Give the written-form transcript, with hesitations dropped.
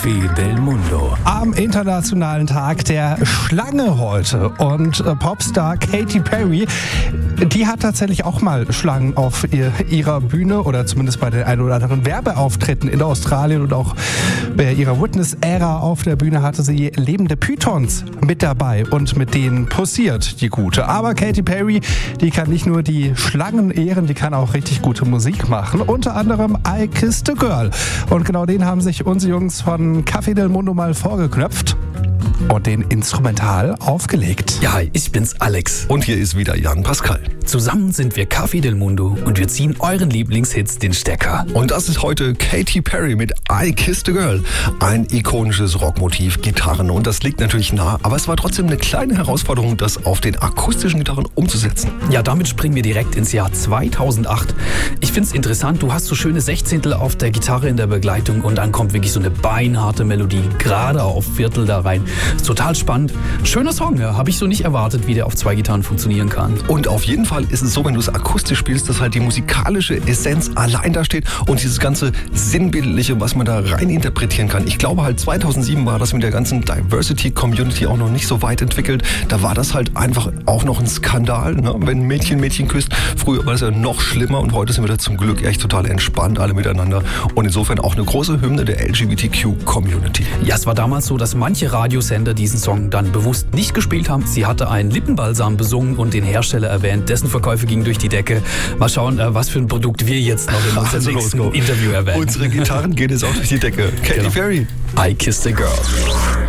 Café del Mundo. Am internationalen Tag der Schlange heute. Und Popstar Katy Perry, die hat tatsächlich auch mal Schlangen auf ihrer Bühne oder zumindest bei den ein oder anderen Werbeauftritten in Australien und auch bei ihrer Witness-Ära auf der Bühne hatte sie lebende Pythons mit dabei und mit denen posiert die Gute. Aber Katy Perry, die kann nicht nur die Schlangen ehren, die kann auch richtig gute Musik machen. Unter anderem I Kissed a Girl. Und genau den haben sich unsere Jungs von Café del Mundo mal vorgeknöpft und den instrumental aufgelegt. Ja, hi, ich bin's Alex. Und hier ist wieder Jan Pascal. Zusammen sind wir Café del Mundo und wir ziehen euren Lieblingshits den Stecker. Und das ist heute Katy Perry mit I Kissed a Girl. Ein ikonisches Rockmotiv, Gitarren. Und das liegt natürlich nah, aber es war trotzdem eine kleine Herausforderung, das auf den akustischen Gitarren umzusetzen. Ja, damit springen wir direkt ins Jahr 2008. Ich find's interessant, du hast so schöne Sechzehntel auf der Gitarre in der Begleitung und dann kommt wirklich so eine beinharte Melodie, gerade auf Viertel da rein. Ist total spannend. Schöner Song, ja. Habe ich so nicht erwartet, wie der auf zwei Gitarren funktionieren kann. Und auf jeden Fall ist es so, wenn du es akustisch spielst, dass halt die musikalische Essenz allein da steht und dieses ganze Sinnbildliche, was man da rein interpretieren kann. Ich glaube halt 2007 war das mit der ganzen Diversity-Community auch noch nicht so weit entwickelt. Da war das halt einfach auch noch ein Skandal, ne? Wenn ein Mädchen küsst. Früher war das ja noch schlimmer und heute sind wir da zum Glück echt total entspannt alle miteinander. Und insofern auch eine große Hymne der LGBTQ-Community. Ja, es war damals so, dass manche Radiosender diesen Song dann bewusst nicht gespielt haben. Sie hatte einen Lippenbalsam besungen und den Hersteller erwähnt. Dessen Verkäufe gingen durch die Decke. Mal schauen, was für ein Produkt wir jetzt noch in unserem nächsten Interview erwähnen. Unsere Gitarren gehen jetzt auch durch die Decke. Katy Perry. I Kissed a Girl.